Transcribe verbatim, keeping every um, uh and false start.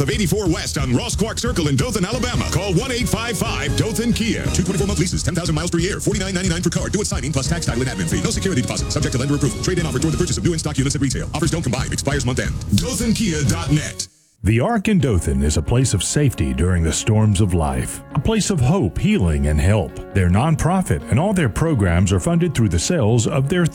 of eighty-four West on Ross Clark Circle in Dothan, Alabama. Call one eight five five Dothan Kia. Two twenty-four month leases, ten thousand miles per year, forty-nine ninety-nine per car. Do it signing plus tax, title, and admin fee. No security deposit. Subject to lender approval. Trade-in offer toward the purchase of new in-stock units at retail. Offers don't combine. Expires month end. Dothan Kia dot net. The Ark in Dothan is a place of safety during the storms of life, a place of hope, healing, and help. They're nonprofit, and all their programs are funded through the sales of their